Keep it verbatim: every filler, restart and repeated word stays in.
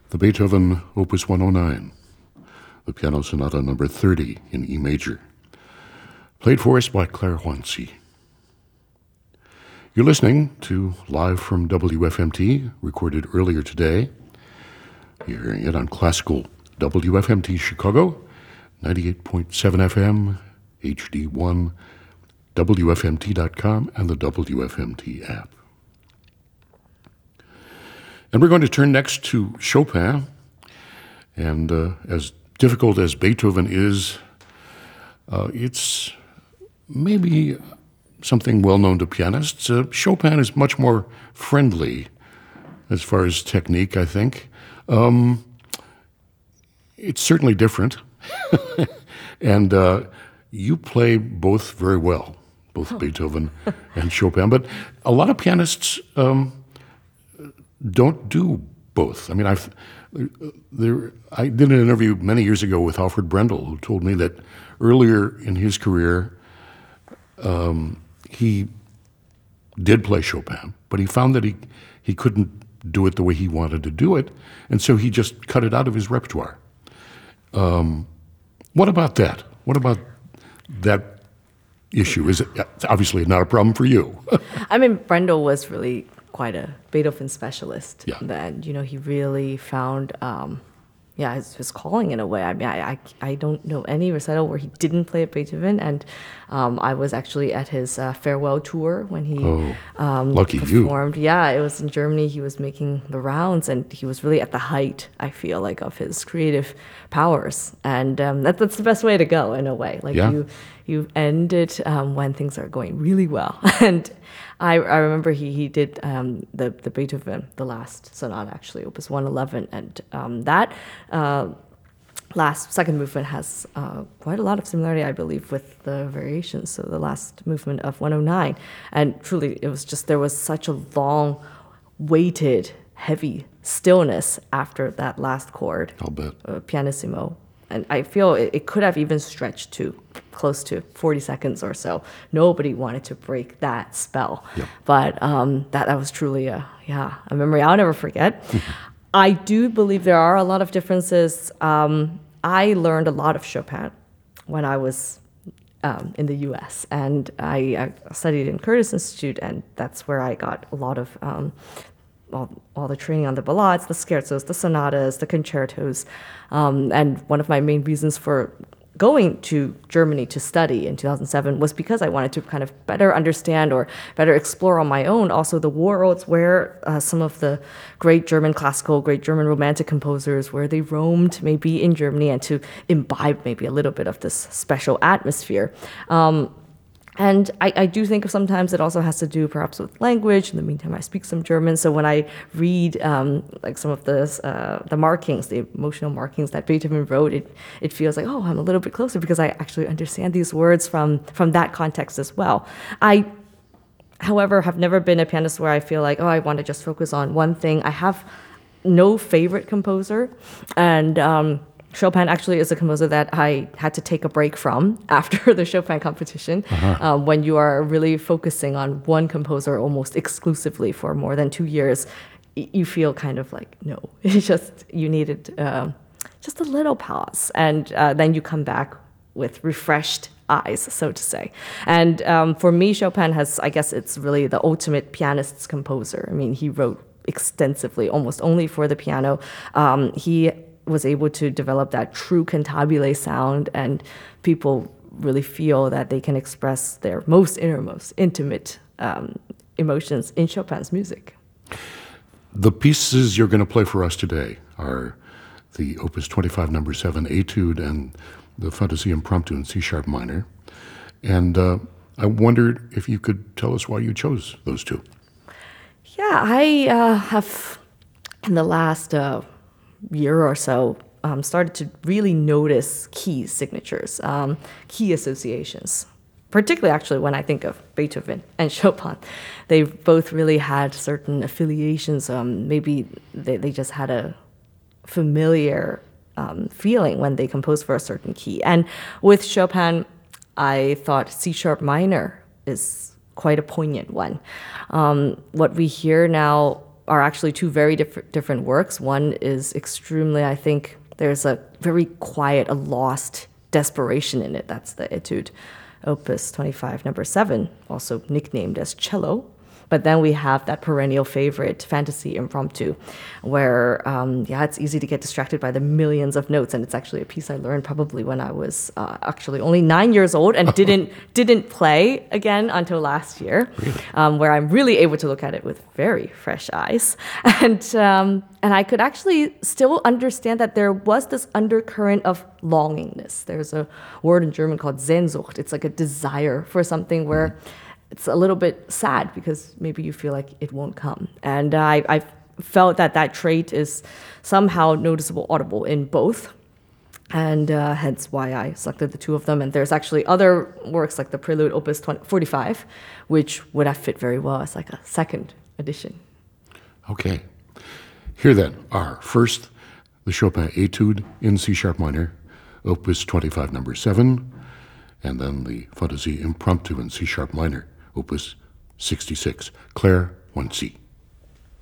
the Beethoven Opus one oh nine, the Piano Sonata number thirty in E major, played for us by Claire Huanci. You're listening to Live from W F M T, recorded earlier today. You're hearing it on classical W F M T Chicago, ninety-eight point seven F M, H D one, W F M T dot com, and the W F M T app. And we're going to turn next to Chopin. And uh, as difficult as Beethoven is, uh, it's maybe something well known to pianists. Uh, Chopin is much more friendly as far as technique, I think. Um, it's certainly different. and uh, you play both very well, both oh. Beethoven and Chopin. But a lot of pianists um, don't do both. I mean, I've there. I did an interview many years ago with Alfred Brendel, who told me that earlier in his career, um, he did play Chopin, but he found that he he couldn't do it the way he wanted to do it, and so he just cut it out of his repertoire. Um, what about that? What about that issue? Is it obviously not a problem for you? I mean, Brendel was really quite a Beethoven specialist. Yeah. Then, you know, he really found, um, yeah, his, his calling in a way. I mean, I, I, I don't know any recital where he didn't play at Beethoven, and um, I was actually at his uh, farewell tour when he oh, um, lucky performed. You. Yeah, it was in Germany. He was making the rounds, and he was really at the height, I feel like, of his creative powers. And um, that, that's the best way to go, in a way. Like, yeah. you, you end it um, when things are going really well. and I, I remember he he did um, the the Beethoven, the last sonata, actually, Opus one eleven, and um, that uh, last second movement has uh, quite a lot of similarity, I believe, with the variations. So the last movement of one oh nine, and truly, it was just there was such a long, weighted, heavy stillness after that last chord. I'll bet. Uh, pianissimo. And I feel it, it could have even stretched to close to forty seconds or so. Nobody wanted to break that spell. Yep. But um, that, that was truly a, yeah, a memory I'll never forget. I do believe there are a lot of differences. Um, I learned a lot of Chopin when I was um, in the U S, and I, I studied in Curtis Institute, and that's where I got a lot of um, All, all the training on the ballades, the scherzos, the sonatas, the concertos. Um, and one of my main reasons for going to Germany to study in two thousand seven was because I wanted to kind of better understand or better explore on my own also the worlds where uh, some of the great German classical, great German romantic composers, where they roamed maybe in Germany, and to imbibe maybe a little bit of this special atmosphere. Um, And I, I do think sometimes it also has to do perhaps with language. In the meantime, I speak some German, so when I read um, like some of the uh, the markings, the emotional markings that Beethoven wrote, it it feels like, oh, I'm a little bit closer because I actually understand these words from from that context as well. I, however, have never been a pianist where I feel like, oh, I want to just focus on one thing. I have no favorite composer, and um, Chopin actually is a composer that I had to take a break from after the Chopin competition. Uh-huh. Um, when you are really focusing on one composer almost exclusively for more than two years, y- you feel kind of like, no, it's just, you needed um, just a little pause. And uh, then you come back with refreshed eyes, so to say. And um, for me, Chopin has, I guess it's really the ultimate pianist's composer. I mean, he wrote extensively, almost only for the piano. Um, he was able to develop that true cantabile sound, and people really feel that they can express their most innermost, intimate um, emotions in Chopin's music. The pieces you're going to play for us today are the Opus twenty-five number seven Etude and the Fantasie Impromptu in C-sharp minor. And uh, I wondered if you could tell us why you chose those two. Yeah, I uh, have, in the last uh, year or so, um, started to really notice key signatures, um, key associations. Particularly, actually, when I think of Beethoven and Chopin, they both really had certain affiliations. Um, maybe they, they just had a familiar um, feeling when they composed for a certain key. And with Chopin, I thought C-sharp minor is quite a poignant one. Um, what we hear now are actually two very diff- different works. One is extremely, I think, there's a very quiet, a lost desperation in it. That's the Etude, Opus twenty-five, number seven, also nicknamed as cello. But then we have that perennial favorite, Fantasy Impromptu, where, um, yeah, it's easy to get distracted by the millions of notes. And it's actually a piece I learned probably when I was uh, actually only nine years old and didn't didn't play again until last year, really? um, where I'm really able to look at it with very fresh eyes. And, um, and I could actually still understand that there was this undercurrent of longingness. There's a word in German called Sehnsucht. It's like a desire for something where... Mm-hmm. It's a little bit sad because maybe you feel like it won't come. And I, I felt that that trait is somehow noticeable, audible in both. And uh, hence why I selected the two of them. And there's actually other works like the Prelude Opus forty-five, which would have fit very well as like a second edition. Okay. Here then are first the Chopin Etude in C sharp minor, Opus twenty-five, number seven, and then the Fantasy Impromptu in C sharp minor, Opus sixty-six, Claire one C.